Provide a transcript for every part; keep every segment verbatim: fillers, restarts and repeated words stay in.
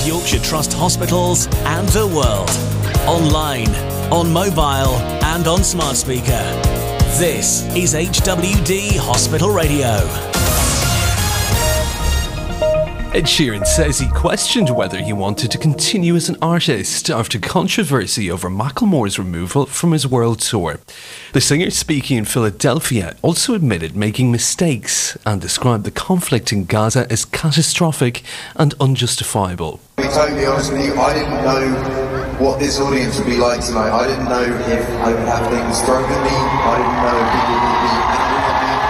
Yorkshire Trust hospitals and the world. Online, on mobile and on smart speaker. This is H W D Hospital Radio. Ed Sheeran says he questioned whether he wanted to continue as an artist after controversy over Macklemore's removal from his world tour. The singer, speaking in Philadelphia, also admitted making mistakes and described the conflict in Gaza as catastrophic and unjustifiable. To be totally honest with you, I didn't know what this audience would be like tonight. I didn't know if I would have things thrown at me. I didn't know if people would be angry at me.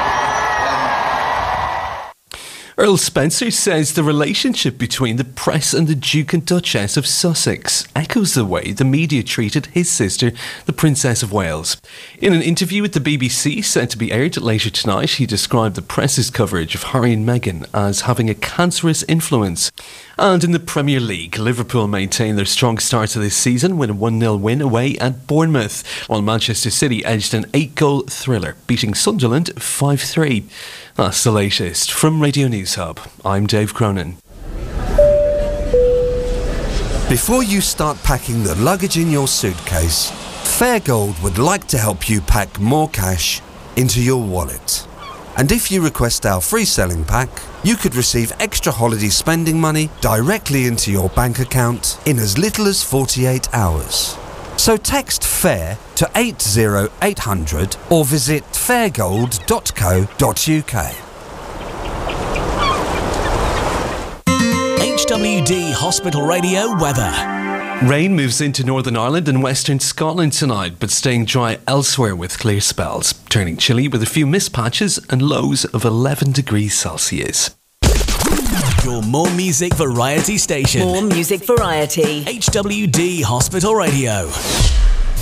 Earl Spencer says the relationship between the press and the Duke and Duchess of Sussex echoes the way the media treated his sister, the Princess of Wales. In an interview with the B B C set to be aired later tonight, he described the press's coverage of Harry and Meghan as having a cancerous influence. And in the Premier League, Liverpool maintained their strong start to this season with a one nil win away at Bournemouth, while Manchester City edged an eight-goal thriller, beating Sunderland five three. That's the latest from Radio News Hub. I'm Dave Cronin. Before you start packing the luggage in your suitcase, Fairgold would like to help you pack more cash into your wallet. And if you request our free selling pack, you could receive extra holiday spending money directly into your bank account in as little as forty-eight hours. So text FAIR to eight zero eight hundred or visit fairgold dot co dot uk. H W D Hospital Radio weather. Rain moves into Northern Ireland and Western Scotland tonight, but staying dry elsewhere with clear spells, turning chilly with a few mist patches and lows of eleven degrees Celsius. Your more music variety station. More music variety. H W D Hospital Radio.